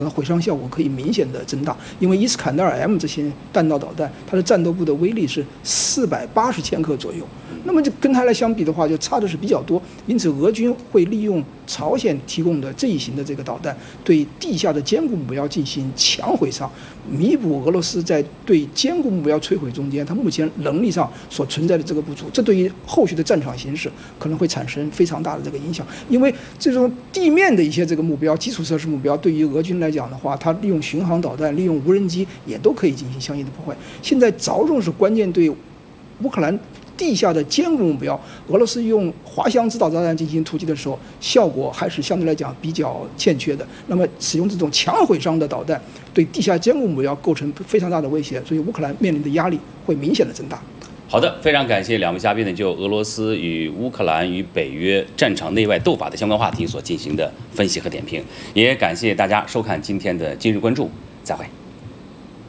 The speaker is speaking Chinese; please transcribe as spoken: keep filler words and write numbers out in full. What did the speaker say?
毁伤效果可以明显的增大，因为伊斯坎德尔 M 这些弹道导弹，它的战斗部的威力是四百八十千克左右，那么就跟它来相比的话，就差的是比较多。因此，俄军会利用朝鲜提供的这一型的这个导弹，对地下的坚固目标进行强毁伤，弥补俄罗斯在对坚固目标摧毁中间它目前能力上所存在的这个不足。这对于后续的战场形势可能会产生非常大的这个影响，因为这种地面的一些这个目标、基础设施目标，对于俄军来讲的话，它利用巡航导弹、利用无人机也都可以进行相应的破坏。现在着重是关键对乌克兰地下的坚固目标，俄罗斯用滑翔制导导弹进行突击的时候，效果还是相对来讲比较欠缺的。那么使用这种强毁伤的导弹，对地下坚固目标构成非常大的威胁，所以乌克兰面临的压力会明显的增大。 好的，非常感谢两位嘉宾呢，就俄罗斯与乌克兰与北约战场内外斗法的相关话题所进行的分析和点评，也感谢大家收看今天的今日关注，再会。